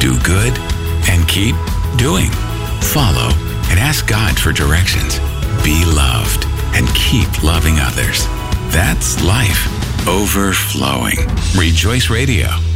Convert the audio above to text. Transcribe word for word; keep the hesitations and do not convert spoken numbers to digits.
do good, and keep doing. Follow and ask God for directions. Be loved and keep loving others. That's life overflowing. Rejoice Radio,